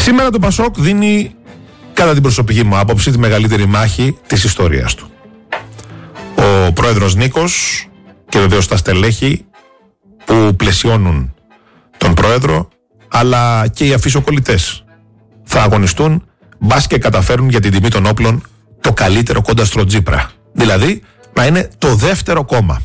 Σήμερα το Πασόκ δίνει, κατά την προσωπική μου άποψη, τη μεγαλύτερη μάχη της ιστορίας του. Ο πρόεδρος Νίκος και βεβαίως τα στελέχη που πλαισιώνουν τον πρόεδρο, αλλά και οι αφισοκολλητές θα αγωνιστούν, μπας και καταφέρουν για την τιμή των όπλων το καλύτερο κόντα στο Τσίπρα. Δηλαδή να είναι το δεύτερο κόμμα.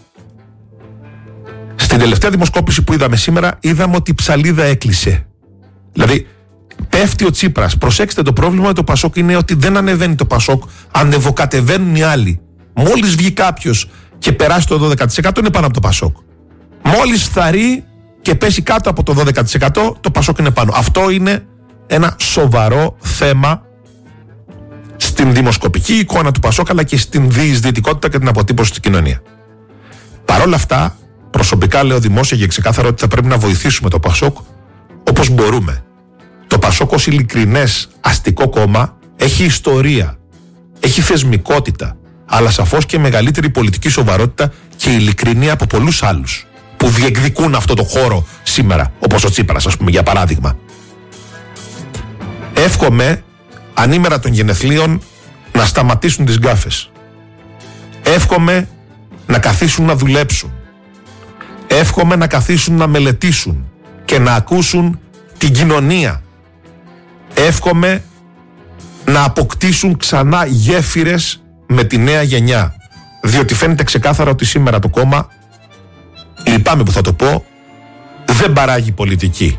Στην τελευταία δημοσκόπηση που είδαμε σήμερα, είδαμε ότι η ψαλίδα έκλεισε. Δηλαδή πέφτει ο Τσίπρας. Προσέξτε, το πρόβλημα με το Πασόκ είναι ότι δεν ανεβαίνει το Πασόκ, ανεβοκατεβαίνουν οι άλλοι. Μόλις βγει κάποιος και περάσει το 12% είναι πάνω από το Πασόκ. Μόλις θαρρεί και πέσει κάτω από το 12%, το Πασόκ είναι πάνω. Αυτό είναι ένα σοβαρό θέμα στην δημοσκοπική εικόνα του Πασόκ, αλλά και στην διεισδυτικότητα και την αποτύπωση στην κοινωνία. Παρ' όλα αυτά, προσωπικά λέω δημόσια και ξεκάθαρα ότι θα πρέπει να βοηθήσουμε το Πασόκ όπως μπορούμε. Το Πασόκ ως ειλικρινές αστικό κόμμα έχει ιστορία, έχει θεσμικότητα, αλλά σαφώς και μεγαλύτερη πολιτική σοβαρότητα και ειλικρινία από πολλούς άλλους που διεκδικούν αυτό το χώρο σήμερα, όπως ο Τσίπρας, ας πούμε, για παράδειγμα. Εύχομαι ανήμερα των γενεθλίων να σταματήσουν τις γκάφες. Εύχομαι να καθίσουν να δουλέψουν. Εύχομαι να καθίσουν να μελετήσουν και να ακούσουν την κοινωνία. Εύχομαι να αποκτήσουν ξανά γέφυρες με τη νέα γενιά. Διότι φαίνεται ξεκάθαρα ότι σήμερα το κόμμα, λυπάμαι που θα το πω, δεν παράγει πολιτική.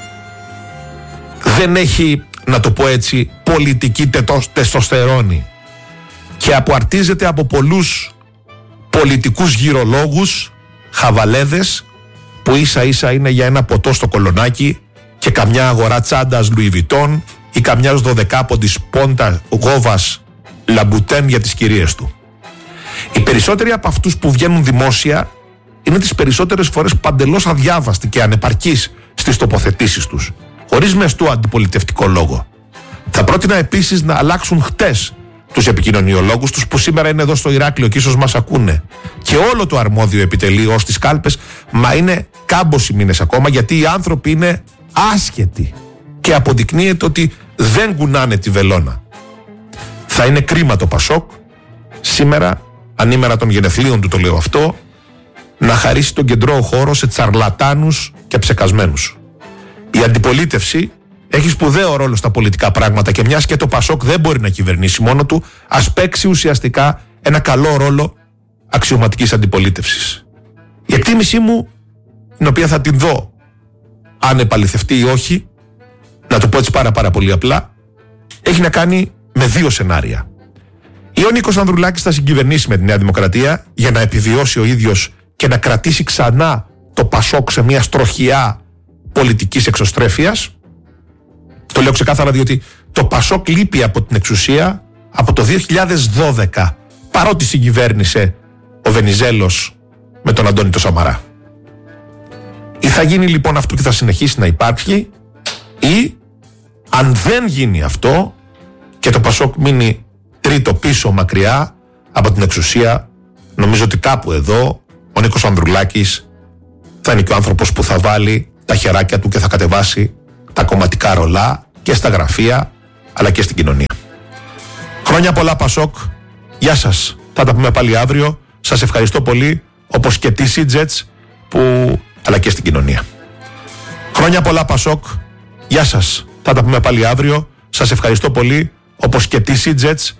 Δεν έχει, να το πω έτσι, πολιτική τεστοστερόνη. Και αποαρτίζεται από πολλούς πολιτικούς γυρολόγους, χαβαλέδες, που ίσα ίσα είναι για ένα ποτό στο κολονάκι και καμιά αγορά τσάντας Λουι Βιτόν ή καμιάς 12πόντης πόντα γόβας Λαμπουτέν για τις κυρίες του. Οι περισσότεροι από αυτούς που βγαίνουν δημόσια είναι τις περισσότερες φορές παντελώς αδιάβαστοι και ανεπαρκείς στις τοποθετήσεις τους, χωρίς μεστό αντιπολιτευτικό λόγο. Θα πρότεινα επίσης να αλλάξουν χτες τους επικοινωνιολόγους τους που σήμερα είναι εδώ στο Ηράκλειο και ίσως μας ακούνε, και όλο το αρμόδιο επιτελείο ως τις κάλπες, μα είναι κάμποσοι μήνες ακόμα, γιατί οι άνθρωποι είναι άσχετοι και αποδεικνύεται ότι δεν κουνάνε τη βελόνα. Θα είναι κρίμα το Πασόκ σήμερα, ανήμερα των γενεθλίων του το λέω αυτό, να χαρίσει τον κεντρό χώρο σε τσαρλατάνους και ψεκασμένους. Η αντιπολίτευση έχει σπουδαίο ρόλο στα πολιτικά πράγματα και μιας και το Πασόκ δεν μπορεί να κυβερνήσει μόνο του, ας παίξει ουσιαστικά ένα καλό ρόλο αξιωματικής αντιπολίτευσης. Η εκτίμησή μου, την οποία θα την δω αν επαληθευτεί ή όχι, να το πω έτσι πάρα πολύ απλά, έχει να κάνει με δύο σενάρια. Ή ο Νίκος Ανδρουλάκης θα συγκυβερνήσει με τη Νέα Δημοκρατία για να επιβιώσει ο ίδιος και να κρατήσει ξανά το Πασόκ σε μια στροχιά πολιτικής εξωστρέφειας. Το λέω ξεκάθαρα διότι το Πασόκ λείπει από την εξουσία από το 2012, παρότι συγκυβέρνησε ο Βενιζέλος με τον Αντώνη το Σαμαρά. Ή θα γίνει λοιπόν αυτό και θα συνεχίσει να υπάρχει, ή αν δεν γίνει αυτό και το Πασόκ μείνει τρίτο πίσω μακριά από την εξουσία, νομίζω ότι κάπου εδώ ο Νίκος Ανδρουλάκης θα είναι και ο άνθρωπος που θα βάλει τα χεράκια του και θα κατεβάσει τα κομματικά ρολά και στα γραφεία αλλά και στην κοινωνία. Χρόνια πολλά Πασόκ, γεια σας, θα τα πούμε πάλι αύριο. Σας ευχαριστώ πολύ, όπως και τη Σίτζετς αλλά και στην κοινωνία. Χρόνια πολλά Πασόκ, γεια σας, θα τα πούμε πάλι αύριο. Σας ευχαριστώ πολύ, όπως και τη Σίτζετς